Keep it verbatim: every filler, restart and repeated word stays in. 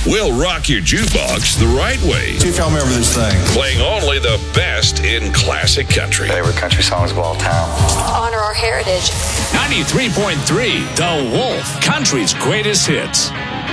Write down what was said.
We'll rock your jukebox the right way. See if y'all remember this thing. Playing only the best in classic country. Favorite country songs of all time. Honor our heritage. ninety-three point three, The Wolf, country's greatest hits.